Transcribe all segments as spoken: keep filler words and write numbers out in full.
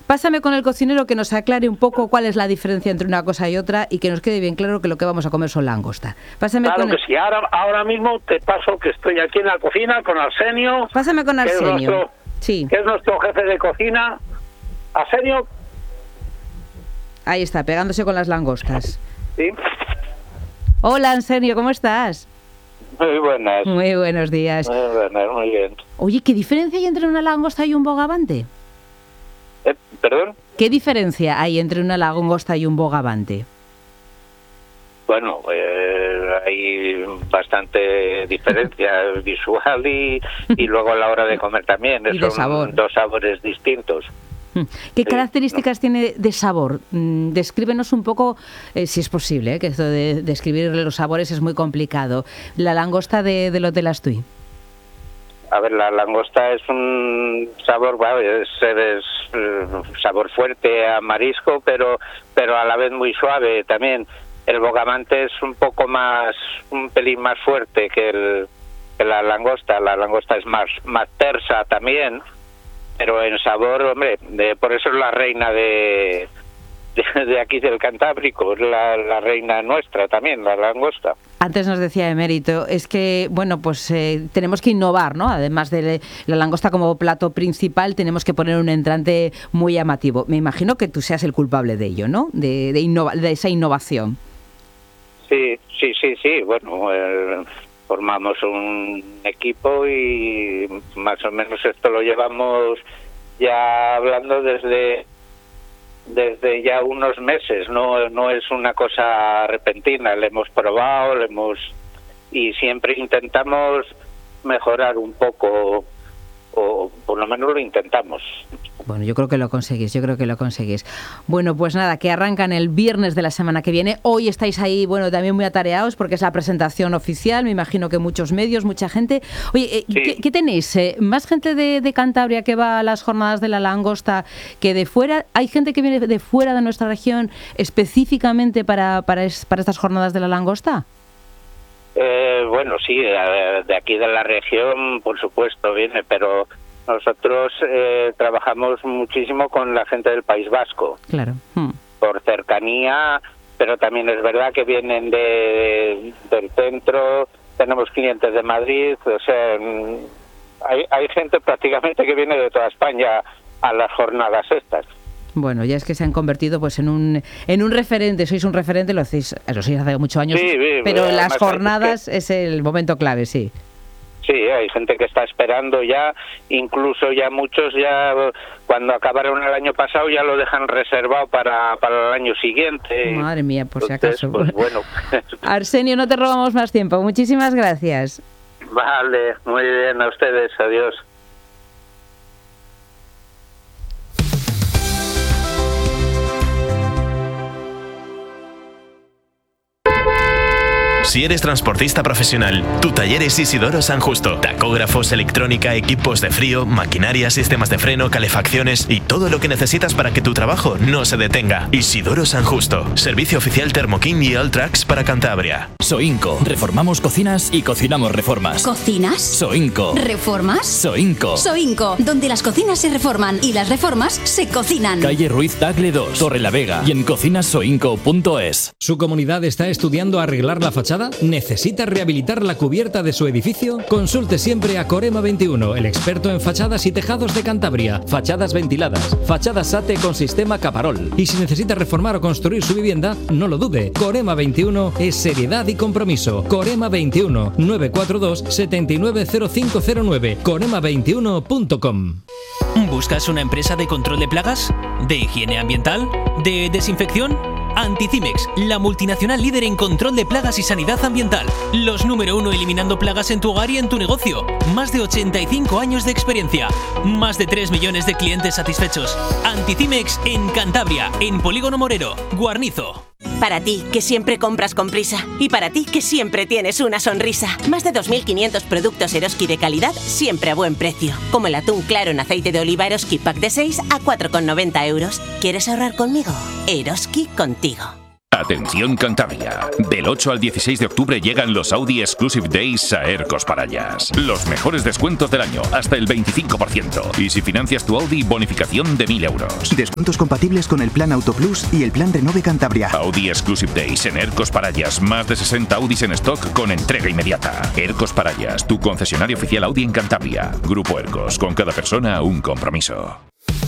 Pásame con el cocinero que nos aclare un poco cuál es la diferencia entre una cosa y otra y que nos quede bien claro que lo que vamos a comer son langosta. Pásame claro con que el... sí, ahora, ahora mismo te paso que estoy aquí en la cocina con Arsenio. Pásame con Arsenio. Que es nuestro, sí. que es nuestro jefe de cocina. Arsenio. Ahí está, pegándose con las langostas. Sí. Hola, Arsenio, ¿cómo estás? Muy buenas. Muy buenos días. Muy buenas, muy bien. Oye, ¿qué diferencia hay entre una langosta y un bogavante? Eh, ¿Perdón? ¿Qué diferencia hay entre una langosta y un bogavante? Bueno, eh, hay bastante diferencia visual y, y luego a la hora de comer también. Y de Son sabor. dos sabores distintos. ¿Qué Sí, características no. tiene de sabor? Mm, Descríbenos un poco, eh, si es posible, eh, que esto de describir los sabores es muy complicado. La langosta de, del Hotel Astuy. A ver, la langosta es un sabor, bueno, es, es eh, sabor fuerte a marisco, pero pero a la vez muy suave también. El bogavante es un poco más, un pelín más fuerte que, el, que la langosta. La langosta es más más tersa también, pero en sabor, hombre, de, por eso es la reina de, de, de aquí del Cantábrico, es la, la reina nuestra también, la langosta. Antes nos decía Emérito, es que, bueno, pues eh, tenemos que innovar, ¿no? Además de la langosta como plato principal, tenemos que poner un entrante muy llamativo. Me imagino que tú seas el culpable de ello, ¿no? De, de, innova, de esa innovación. Sí, sí, sí, sí, bueno, eh, formamos un equipo y más o menos esto lo llevamos ya hablando desde desde ya unos meses, no no es una cosa repentina, le hemos probado, le hemos y siempre intentamos mejorar un poco, o por lo menos lo intentamos. Bueno, yo creo que lo conseguís, yo creo que lo conseguís. Bueno, pues nada, que arrancan el viernes de la semana que viene. Hoy estáis ahí, bueno, también muy atareados porque es la presentación oficial. Me imagino que muchos medios, mucha gente. Oye, eh, Sí. ¿qué, qué tenéis? Eh, ¿Más gente de, de Cantabria que va a las jornadas de la langosta que de fuera? ¿Hay gente que viene de fuera de nuestra región específicamente para, para, es, para estas jornadas de la langosta? Eh, bueno, sí, de, de aquí de la región, por supuesto, viene, pero nosotros eh, trabajamos muchísimo con la gente del País Vasco. Claro. Hmm. Por cercanía, pero también es verdad que vienen de, del centro, tenemos clientes de Madrid, o sea, hay, hay gente prácticamente que viene de toda España a las jornadas estas. Bueno, ya es que se han convertido pues en un en un referente, sois un referente, lo hacéis, lo hacéis hace muchos años, Sí, sí, pero además las hay jornadas que- es el momento clave, sí. Sí, hay gente que está esperando ya, incluso ya muchos ya cuando acabaron el año pasado ya lo dejan reservado para, para el año siguiente. Madre mía, por si Entonces, acaso. pues bueno. Arsenio, no te robamos más tiempo. Muchísimas gracias. Vale, muy bien, a ustedes, adiós. Si eres transportista profesional, tu taller es Isidoro San Justo. Tacógrafos, electrónica, equipos de frío, maquinaria, sistemas de freno, calefacciones y todo lo que necesitas para que tu trabajo no se detenga. Isidoro San Justo. Servicio oficial Thermoking y Alltrax para Cantabria. Soinco. Reformamos cocinas y cocinamos reformas. ¿Cocinas? Soinco. ¿Reformas? Soinco. Soinco, donde las cocinas se reforman y las reformas se cocinan. Calle Ruiz Tagle dos, Torre la Vega y en cocinas soinco punto es. ¿Su comunidad está estudiando arreglar la fachada? ¿Necesita rehabilitar la cubierta de su edificio? Consulte siempre a Corema veintiuno, el experto en fachadas y tejados de Cantabria. Fachadas ventiladas, fachadas S A T E con sistema Caparol. Y si necesita reformar o construir su vivienda, no lo dude. Corema veintiuno es seriedad y compromiso. Corema veintiuno, nueve cuatro dos, siete nueve cero cinco cero nueve. corema veintiuno punto com. ¿Buscas una empresa de control de plagas? ¿De higiene ambiental? ¿De desinfección? Anticimex, la multinacional líder en control de plagas y sanidad ambiental. Los número uno eliminando plagas en tu hogar y en tu negocio. Más de ochenta y cinco años de experiencia. Más de tres millones de clientes satisfechos. Anticimex en Cantabria, en Polígono Morero, Guarnizo. Para ti, que siempre compras con prisa. Y para ti, que siempre tienes una sonrisa. Más de dos mil quinientos productos Eroski de calidad, siempre a buen precio. Como el atún claro en aceite de oliva Eroski Pack de seis a cuatro con noventa euros. ¿Quieres ahorrar conmigo? Eroski contigo. Atención Cantabria. Del ocho al dieciséis de octubre llegan los Audi Exclusive Days a Ercos Parallas. Los mejores descuentos del año, hasta el veinticinco por ciento. Y si financias tu Audi, bonificación de mil euros. Descuentos compatibles con el plan Auto Plus y el plan Renove Cantabria. Audi Exclusive Days en Ercos Parallas. Más de sesenta Audis en stock con entrega inmediata. Ercos Parallas, tu concesionario oficial Audi en Cantabria. Grupo Ercos, con cada persona un compromiso.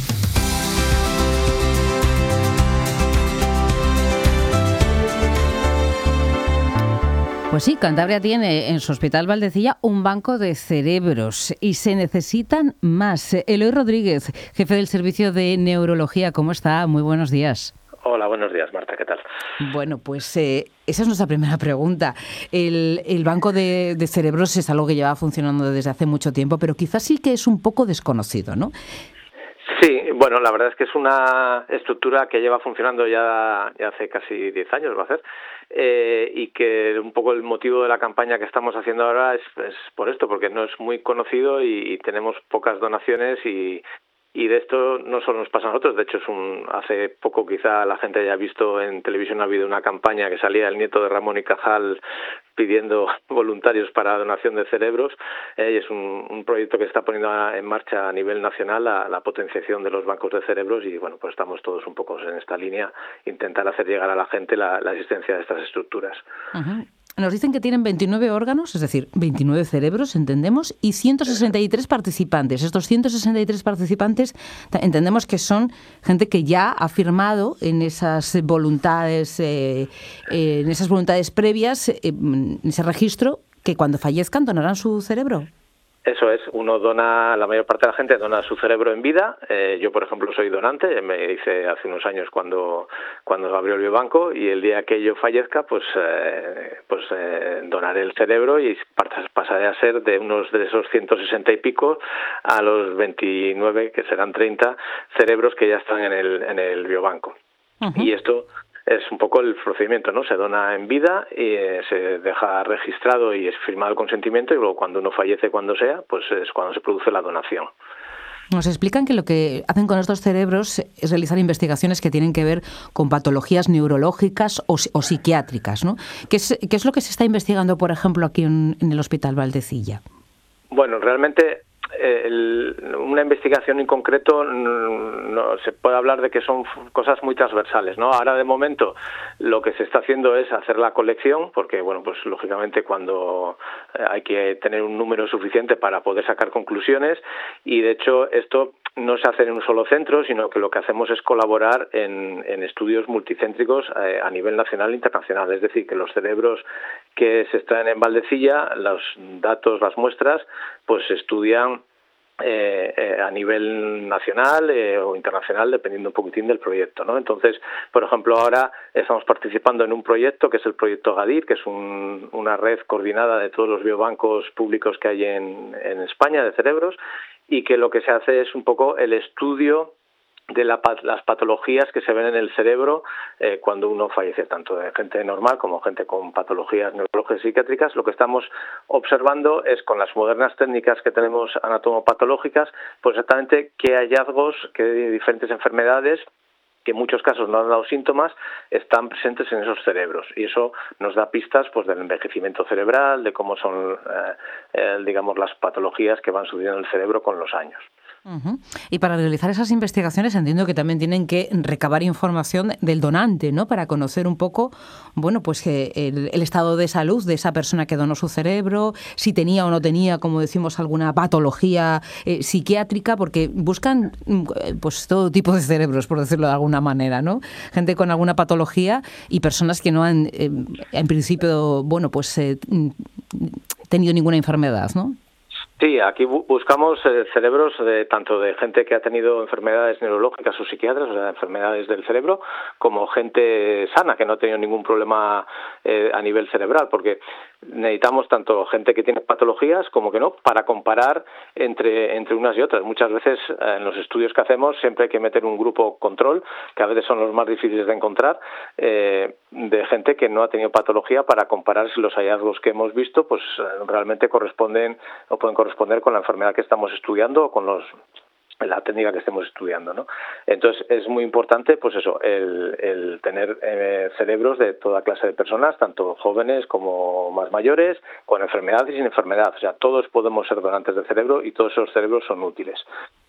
Pues sí, Cantabria tiene en su Hospital Valdecilla un banco de cerebros y se necesitan más. Eloy Rodríguez, jefe del Servicio de Neurología, ¿cómo está? Muy buenos días. Hola, buenos días, Marta, ¿qué tal? Bueno, pues eh, esa es nuestra primera pregunta. El, el banco de, de cerebros es algo que lleva funcionando desde hace mucho tiempo, pero quizás sí que es un poco desconocido, ¿no? Sí, bueno, la verdad es que es una estructura que lleva funcionando ya, ya hace casi diez años, va a ser, eh, y que un poco el motivo de la campaña que estamos haciendo ahora es, es por esto, porque no es muy conocido y, y tenemos pocas donaciones y... Y de esto no solo nos pasa a nosotros, de hecho es un hace poco quizá la gente haya visto en televisión, ha habido una campaña que salía el nieto de Ramón y Cajal pidiendo voluntarios para donación de cerebros, eh, y es un, un proyecto que está poniendo en marcha a nivel nacional la, la potenciación de los bancos de cerebros y bueno, pues estamos todos un poco en esta línea, intentar hacer llegar a la gente la, la existencia de estas estructuras. Uh-huh. Nos dicen que tienen veintinueve órganos, es decir, veintinueve cerebros, entendemos, y ciento sesenta y tres participantes. Estos ciento sesenta y tres participantes entendemos que son gente que ya ha firmado en esas voluntades, eh, eh, en esas voluntades previas, eh, en ese registro, que cuando fallezcan donarán su cerebro. Eso es, uno dona, la mayor parte de la gente dona su cerebro en vida. Eh, yo, por ejemplo, soy donante, me hice hace unos años cuando cuando abrió el biobanco y el día que yo fallezca, pues eh, pues eh, donaré el cerebro y pasaré a ser de unos de esos ciento sesenta y pico a los veintinueve, que serán treinta cerebros que ya están en el en el biobanco. Uh-huh. Y esto es un poco el procedimiento, ¿no? Se dona en vida y eh, se deja registrado y es firmado el consentimiento y luego cuando uno fallece, cuando sea, pues es cuando se produce la donación. Nos explican que lo que hacen con estos cerebros es realizar investigaciones que tienen que ver con patologías neurológicas o, o psiquiátricas, ¿no? ¿Qué es, qué es lo que se está investigando, por ejemplo, aquí en, en el Hospital Valdecilla? Bueno, realmente El, una investigación en concreto no se puede hablar de que son cosas muy transversales, ¿no? Ahora de momento lo que se está haciendo es hacer la colección, porque bueno, pues lógicamente cuando hay que tener un número suficiente para poder sacar conclusiones y de hecho esto no se hace en un solo centro, sino que lo que hacemos es colaborar en, en estudios multicéntricos eh, a nivel nacional e internacional, es decir, que los cerebros que se extraen en Valdecilla, los datos, las muestras, pues se estudian Eh, eh, a nivel nacional eh, o internacional, dependiendo un poquitín del proyecto, ¿no? Entonces, por ejemplo, ahora estamos participando en un proyecto que es el proyecto GADIR, que es un, una red coordinada de todos los biobancos públicos que hay en, en España de cerebros y que lo que se hace es un poco el estudio de la, las patologías que se ven en el cerebro eh, cuando uno fallece, tanto de gente normal como gente con patologías neurológicas y psiquiátricas. Lo que estamos observando es, con las modernas técnicas que tenemos anatomopatológicas, pues exactamente qué hallazgos, qué diferentes enfermedades, que en muchos casos no han dado síntomas, están presentes en esos cerebros. Y eso nos da pistas pues del envejecimiento cerebral, de cómo son, eh, eh, digamos, las patologías que van sucediendo en el cerebro con los años. Uh-huh. Y para realizar esas investigaciones entiendo que también tienen que recabar información del donante, ¿no? Para conocer un poco, bueno, pues que el, el estado de salud de esa persona que donó su cerebro, si tenía o no tenía, como decimos, alguna patología eh, psiquiátrica, porque buscan pues todo tipo de cerebros, por decirlo de alguna manera, ¿no? Gente con alguna patología y personas que no han, eh, en principio, bueno, pues eh, tenido ninguna enfermedad, ¿no? Sí, aquí bu- buscamos eh, cerebros de tanto de gente que ha tenido enfermedades neurológicas o psiquiátricas, o sea, enfermedades del cerebro, como gente sana que no ha tenido ningún problema eh, a nivel cerebral, porque necesitamos tanto gente que tiene patologías como que no, para comparar entre entre unas y otras. Muchas veces eh, en los estudios que hacemos siempre hay que meter un grupo control, que a veces son los más difíciles de encontrar, eh, de gente que no ha tenido patología, para comparar si los hallazgos que hemos visto pues realmente corresponden o pueden corresponder con la enfermedad que estamos estudiando o con los la técnica que estemos estudiando, ¿no? Entonces es muy importante, pues eso, el, el tener eh, cerebros de toda clase de personas, tanto jóvenes como más mayores, con enfermedad y sin enfermedad. O sea, todos podemos ser donantes de cerebro y todos esos cerebros son útiles.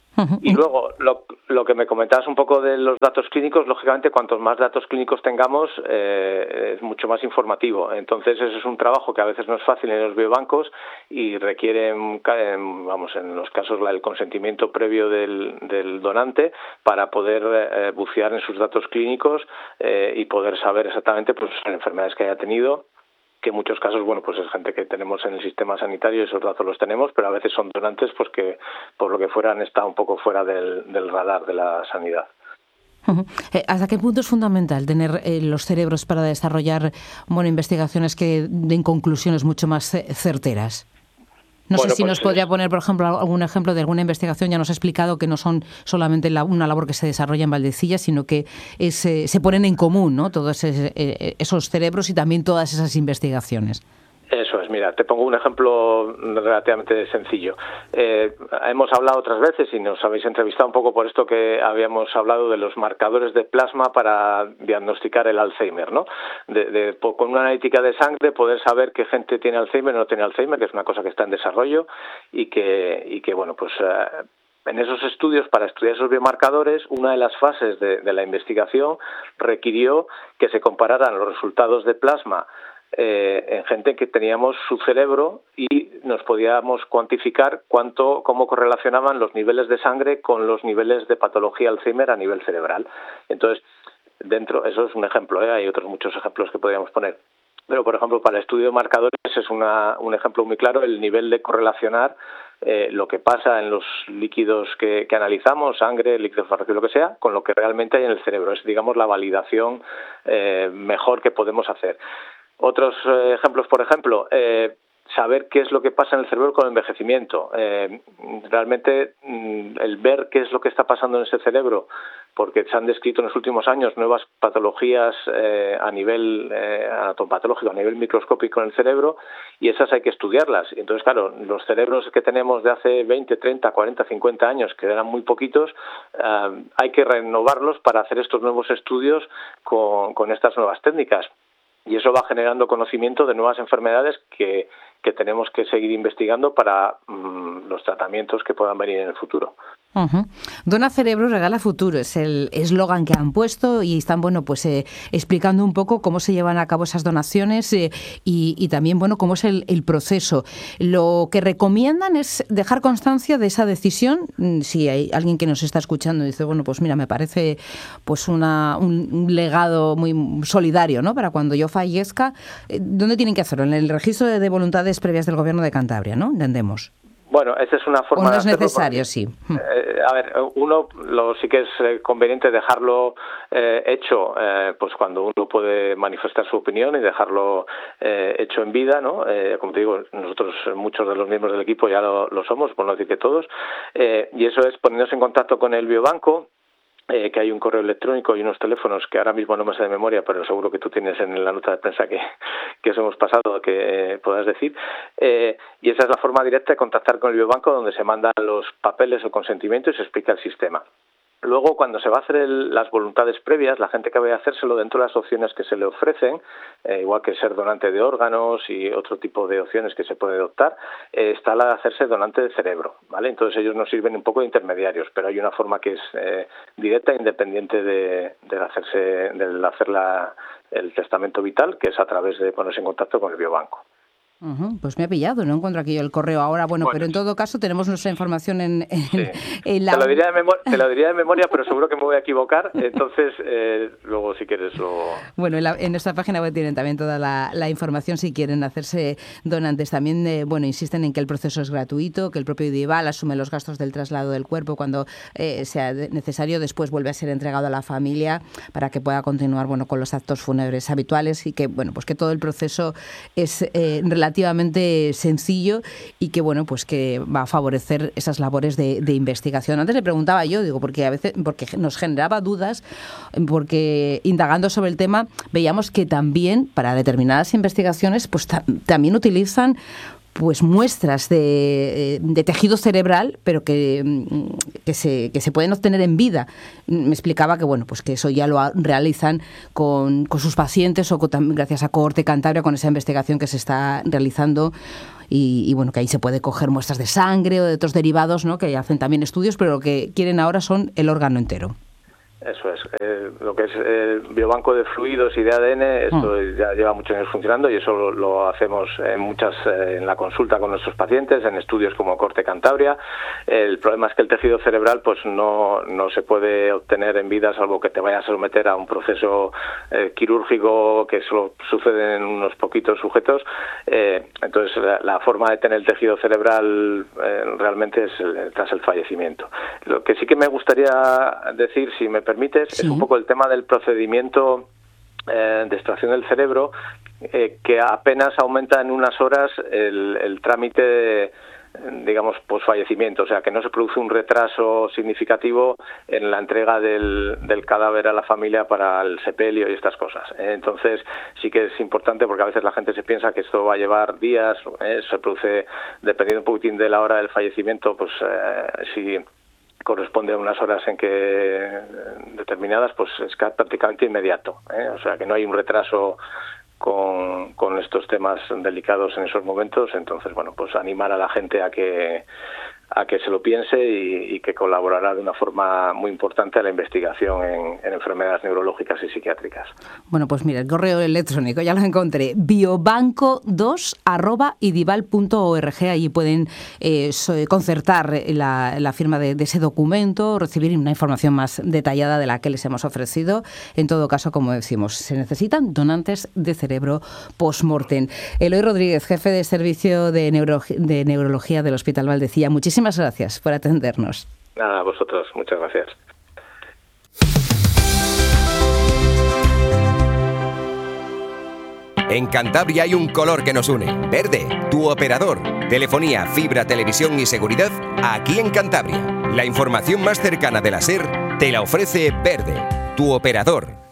Y luego, lo, lo que me comentabas un poco de los datos clínicos, lógicamente, cuantos más datos clínicos tengamos, eh, es mucho más informativo. Entonces, eso es un trabajo que a veces no es fácil en los biobancos y requiere, vamos, en los casos, el consentimiento previo del, del donante para poder eh, bucear en sus datos clínicos eh, y poder saber exactamente pues las enfermedades que haya tenido, que en muchos casos, bueno, pues es gente que tenemos en el sistema sanitario y esos datos los tenemos, pero a veces son donantes pues que, por lo que fuera, han estado un poco fuera del, del radar de la sanidad. Uh-huh. ¿Hasta qué punto es fundamental tener eh, los cerebros para desarrollar, bueno, investigaciones que den conclusiones mucho más certeras? No bueno, sé si pues, nos podría poner, por ejemplo, algún ejemplo de alguna investigación. Ya nos ha explicado que no son solamente la, una labor que se desarrolla en Valdecilla, sino que es, eh, se ponen en común, ¿no?, todos ese, eh, esos cerebros y también todas esas investigaciones. Eso es, mira, te pongo un ejemplo relativamente sencillo. Eh, hemos hablado otras veces y nos habéis entrevistado un poco por esto que habíamos hablado de los marcadores de plasma para diagnosticar el Alzheimer, ¿no? De, de, con una analítica de sangre poder saber qué gente tiene Alzheimer o no tiene Alzheimer, que es una cosa que está en desarrollo y que, y que bueno, pues eh, en esos estudios, para estudiar esos biomarcadores, una de las fases de, de la investigación requirió que se compararan los resultados de plasma Eh, en gente que teníamos su cerebro y nos podíamos cuantificar cuánto, cómo correlacionaban los niveles de sangre con los niveles de patología Alzheimer a nivel cerebral. Entonces, dentro, eso es un ejemplo, ¿eh? Hay otros muchos ejemplos que podríamos poner. Pero, por ejemplo, para el estudio de marcadores es una, un ejemplo muy claro el nivel de correlacionar eh, lo que pasa en los líquidos que, que analizamos, sangre, líquido fármaco, lo que sea, con lo que realmente hay en el cerebro. Es, digamos, la validación eh, mejor que podemos hacer. Otros eh, ejemplos, por ejemplo, eh, saber qué es lo que pasa en el cerebro con el envejecimiento. Eh, realmente mm, el ver qué es lo que está pasando en ese cerebro, porque se han descrito en los últimos años nuevas patologías eh, a nivel eh, anatomopatológico, a nivel microscópico en el cerebro, y esas hay que estudiarlas. Y entonces, claro, los cerebros que tenemos de hace veinte, treinta, cuarenta, cincuenta años, que eran muy poquitos, eh, hay que renovarlos para hacer estos nuevos estudios con, con estas nuevas técnicas. Y eso va generando conocimiento de nuevas enfermedades que, que tenemos que seguir investigando para mmm, los tratamientos que puedan venir en el futuro. Uh-huh. Dona cerebro, regala futuro, es el eslogan que han puesto y están, bueno, pues eh, explicando un poco cómo se llevan a cabo esas donaciones eh, y, y también, bueno, cómo es el, el proceso. Lo que recomiendan es dejar constancia de esa decisión. Si hay alguien que nos está escuchando y dice, bueno, pues mira, me parece pues una, un, un legado muy solidario, ¿no?, para cuando yo fallezca, ¿dónde tienen que hacerlo? En el registro de voluntades previas del Gobierno de Cantabria, ¿no? Entendemos. Bueno, esa es una forma o no es de hacerlo necesario, porque, sí. Eh, a ver, uno lo sí que es eh, conveniente dejarlo eh, hecho, eh, pues cuando uno puede manifestar su opinión y dejarlo eh, hecho en vida, ¿no? Eh, como te digo, nosotros muchos de los miembros del equipo ya lo, lo somos, por no decir que todos, eh, y eso es poniéndose en contacto con el biobanco. Eh, que hay un correo electrónico y unos teléfonos que ahora mismo no me sé de memoria, pero seguro que tú tienes en la nota de prensa que, que os hemos pasado, que eh, puedas decir. Eh, y esa es la forma directa de contactar con el biobanco, donde se mandan los papeles o consentimientos y se explica el sistema. Luego, cuando se va a hacer el, las voluntades previas, la gente que vaya a hacérselo dentro de las opciones que se le ofrecen, eh, igual que ser donante de órganos y otro tipo de opciones que se puede adoptar, eh, está la de hacerse donante de cerebro, ¿vale? Entonces ellos nos sirven un poco de intermediarios, pero hay una forma que es eh, directa e independiente de, de hacerse, de hacer la, el testamento vital, que es a través de ponerse en contacto con el biobanco. Uh-huh. Pues me ha pillado, no encuentro aquí el correo ahora, bueno, bueno, pero en todo caso tenemos nuestra información en, en, sí. en la... Te lo, diría de memoria, te lo diría de memoria, pero seguro que me voy a equivocar, entonces eh, luego si quieres lo... Bueno, en, la, en nuestra página web tienen también toda la, la información si quieren hacerse donantes. También, eh, bueno, insisten en que el proceso es gratuito, que el propio IDIVAL asume los gastos del traslado del cuerpo cuando eh, sea necesario, después vuelve a ser entregado a la familia para que pueda continuar, bueno, con los actos fúnebres habituales y que, bueno, pues que todo el proceso es eh, relativamente relativamente sencillo y que bueno pues que va a favorecer esas labores de, de investigación. Antes le preguntaba yo, digo, porque a veces porque nos generaba dudas, porque indagando sobre el tema veíamos que también para determinadas investigaciones pues ta- también utilizan pues muestras de, de tejido cerebral, pero que, que, se, que se pueden obtener en vida. Me explicaba que bueno, pues que eso ya lo realizan con, con sus pacientes o con, gracias a Cohorte Cantabria, con esa investigación que se está realizando. Y, y bueno, que ahí se puede coger muestras de sangre o de otros derivados, ¿no? Que hacen también estudios, pero lo que quieren ahora son el órgano entero. Eso es, eh, lo que es el biobanco de fluidos y de A D N, esto mm. ya lleva muchos años funcionando y eso lo, lo hacemos en muchas eh, en la consulta con nuestros pacientes, en estudios como Cohorte Cantabria. El problema es que el tejido cerebral pues no, no se puede obtener en vida, salvo que te vayas a someter a un proceso eh, quirúrgico que solo sucede en unos poquitos sujetos. Eh, entonces la, la forma de tener el tejido cerebral eh, realmente es el, tras el fallecimiento. Lo que sí que me gustaría decir, si me permites, sí. es un poco el tema del procedimiento eh, de extracción del cerebro, eh, que apenas aumenta en unas horas el, el trámite, digamos, posfallecimiento, o sea, que no se produce un retraso significativo en la entrega del, del cadáver a la familia para el sepelio y estas cosas. ¿eh? Entonces, sí que es importante porque a veces la gente se piensa que esto va a llevar días, ¿eh? se produce, dependiendo un poquitín de la hora del fallecimiento, pues eh, si corresponde a unas horas en que determinadas, pues es prácticamente inmediato, ¿eh? O sea que no hay un retraso con, con estos temas delicados en esos momentos. Entonces, bueno, pues animar a la gente a que a que se lo piense y, y que colaborará de una forma muy importante a la investigación en, en enfermedades neurológicas y psiquiátricas. Bueno, pues mira, el correo electrónico ya lo encontré, biobanco dos arroba idival punto org. Allí pueden eh, concertar la, la firma de, de ese documento, recibir una información más detallada de la que les hemos ofrecido. En todo caso, como decimos, se necesitan donantes de cerebro post-mortem. Eloy Rodríguez, jefe de servicio de, neuro, de neurología del Hospital Valdecilla, muchísimas Muchísimas gracias por atendernos. Nada, a vosotros. Muchas gracias. En Cantabria hay un color que nos une. Verde, tu operador. Telefonía, fibra, televisión y seguridad aquí en Cantabria. La información más cercana de la SER te la ofrece Verde, tu operador.